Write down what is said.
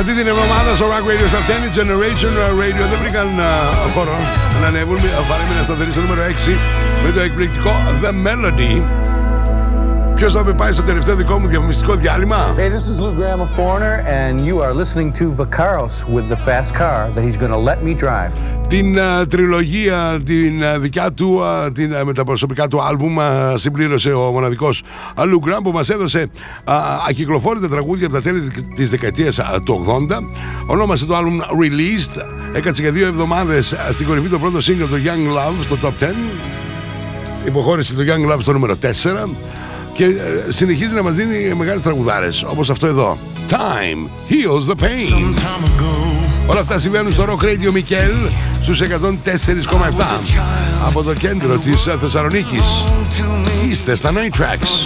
Αυτή την εβδομάδα στο Rock Radio Top 10 Generation Radio δεν βρήκαν χώρο να ανέβουν. Παρέμεινε σταθερή στο νούμερο 6 με το εκπληκτικό The Melody. Ποιος θα με πάει στο τελευταίο δικό μου διαφημιστικό διάλειμμα? Hey, this is Lou Graham of Foreigner and you are listening to Vacaros with the fast car that he's going to let me drive. Την τριλογία, την δικιά του, με τα προσωπικά του άλμπουμ συμπλήρωσε ο μοναδικός Lou Graham, που μας έδωσε ακυκλοφόρητα τραγούδια από τα τέλη της δεκαετίας του 80. Ονόμασε το άλμπουμ Released. Έκατσε για 2 εβδομάδες στην κορυφή το πρώτο single, το Young Love, στο Top 10. Υποχώρησε το Young Love στο νούμερο 4 και συνεχίζει να μας δίνει μεγάλες τραγουδάρες, όπως αυτό εδώ, Time Heals the Pain. Όλα αυτά συμβαίνουν στο Rock Radio Μικέλ στους 104,7 από το κέντρο της Θεσσαλονίκης. Είστε στα Night Tracks.